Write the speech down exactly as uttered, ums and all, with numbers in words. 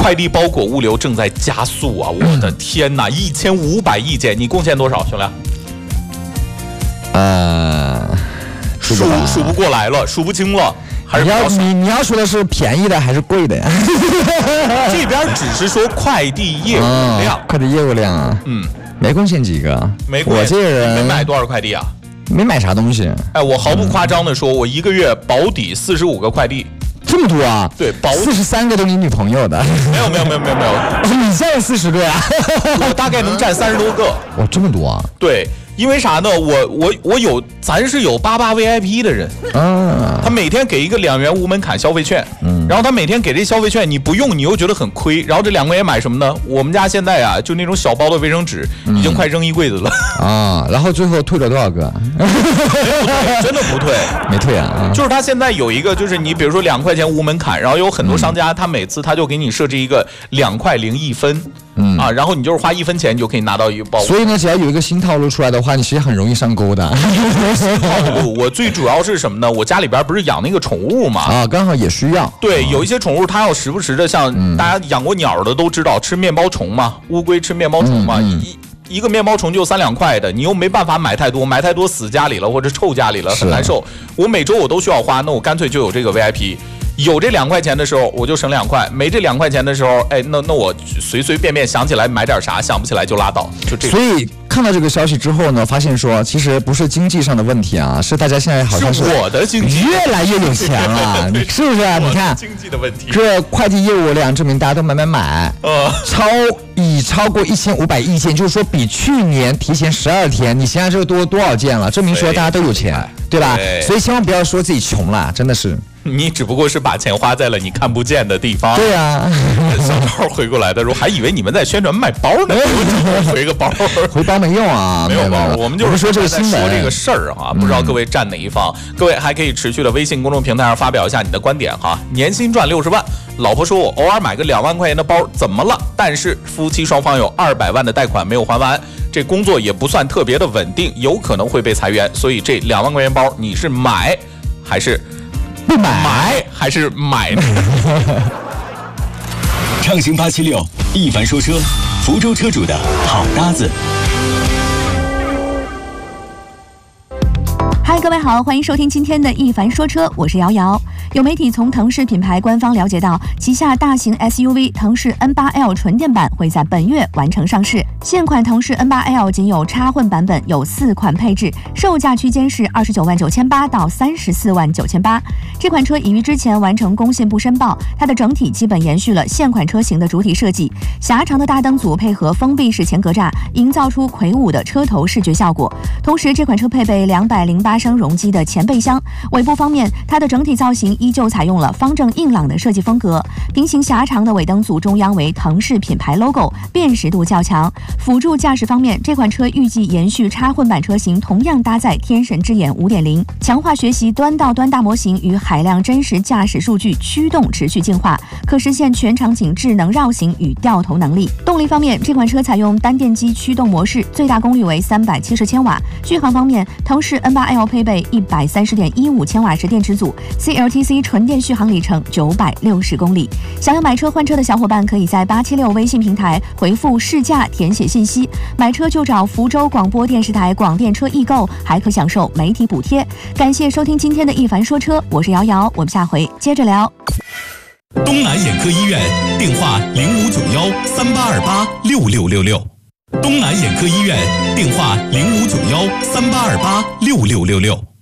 快递包裹物流正在加速啊！我的天哪，一千五百亿件，你贡献多少，兄弟？ 呃， 数数不过来了，数不清了。还是你要你你要说的是便宜的还是贵的呀？ 这边只是说快递业务量， 哦、快递业务量啊， 嗯， 没贡献几个。 没我这个人没买多少快递啊？ 没买啥东西。 哎，我毫不夸张的说，我一个月保底四十五个快递。 这么多啊？ 对，保四十三个都你女朋友的。 没有没有没有没有没有， 你占四十个呀？ 我大概能占三十多个。 哦，这么多啊？ 对。因为啥呢？我我我有，咱是有八八 V I P 的人， 啊， 他每天给一个两元无门槛消费券，嗯，然后他每天给这消费券，你不用，你又觉得很亏，然后这两块钱买什么呢？我们家现在啊，就那种小包的卫生纸，已经快扔一柜子了、 嗯、啊，然后最后退了多少个？ 真的不退， 没退啊， 就是他现在有一个，就是你比如说两块钱无门槛，然后有很多商家，他每次他就给你设置一个两块零一分。嗯啊，然后你就是花一分钱，你就可以拿到一个包。 所以呢，只要有一个新套路出来的话，你其实很容易上钩的。 套路，我最主要是什么呢？我家里边不是养那个宠物嘛？ 啊，刚好也需要。 对，有一些宠物它要时不时的，像大家养过鸟的都知道，吃面包虫嘛，乌龟吃面包虫嘛， 嗯嗯、 一一个面包虫就三两块的，你又没办法买太多，买太多死家里了或者臭家里了，很难受。我每周我都需要花，那我干脆就有这个 V I P。有这两块钱的时候，我就省两块；没这两块钱的时候，哎，那那我随随便便想起来买点啥，想不起来就拉倒，就这。 所以看到这个消息之后呢，发现说其实不是经济上的问题啊，是大家现在好像是我的经济越来越有钱了，你是不是、啊？你看经济的问题， 这快递业务量证明大家都买买买，呃，超已超过一千五百亿件，就是说比去年提前十二天，你想想这个多多少件了，证明说大家都有钱，对吧？ 对， 所以千万不要说自己穷了，真的是。 你只不过是把钱花在了你看不见的地方。 对啊， 小赵回过来的时候，还以为你们在宣传卖包呢，回个包， 回包没用啊， 没有包。我们就是说这个新闻， 说这个事儿啊，不知道各位站哪一方？嗯、各位还可以持续的微信公众平台上发表一下你的观点哈。年薪赚六十万，老婆说我偶尔买个两万块钱的包怎么了？但是夫妻双方有二百万的贷款没有还完，这工作也不算特别的稳定，有可能会被裁员，所以这两万块钱包你是买还是？ 不买买还是买呢？ 畅行八七六，一凡说车，福州车主的好搭子。 嗨，各位好，欢迎收听今天的一凡说车，我是瑶瑶。有媒体从腾势品牌官方了解到，旗下大型 S U V 腾势 N 八 L 纯电版会在本月完成上市。现款腾势 N 八 L 仅有插混版本，有四款配置，售价区间是二十九万九千八到三十四万九千八。这款车已于之前完成工信部申报，它的整体基本延续了现款车型的主体设计，狭长的大灯组配合封闭式前格栅，营造出魁梧的车头视觉效果。同时，这款车配备两百零八升容积的前备箱。尾部方面，它的整体造型依旧采用了方正硬朗的设计风格，平行狭长的尾灯组中央为腾势品牌 logo， 辨识度较强。辅助驾驶方面，这款车预计延续插混版车型，同样搭载天神之眼 五点零， 强化学习端到端大模型与海量真实驾驶数据驱动持续进化，可实现全场景智能绕行与掉头能力。动力方面，这款车采用单电机驱动模式，最大功率为三百七十千瓦。续航方面，腾势 N 八 L 配备一百三十点一五千瓦时电池组 ，C L T C 纯电续航里程九百六十公里。想要买车换车的小伙伴，可以在八七六微信平台回复试驾填写信息，买车就找福州广播电视台广电车易购，还可享受媒体补贴。感谢收听今天的一凡说车，我是瑶瑶，我们下回接着聊。 东南眼科医院电话零五九幺三八二八六六六六，东南眼科医院电话零五九幺三八二八六六六六。